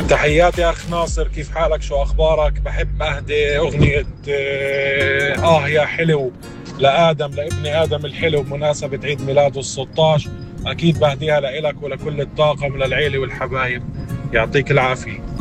تحياتي يا أخ ناصر، كيف حالك؟ شو أخبارك؟ بحب أهدي أغنية يا حلو لآدم، لابن آدم الحلو، بمناسبة عيد ميلاده ال16. أكيد بهديها لإلك ولكل الطاقم، للعيلة والحبايب. يعطيك العافية.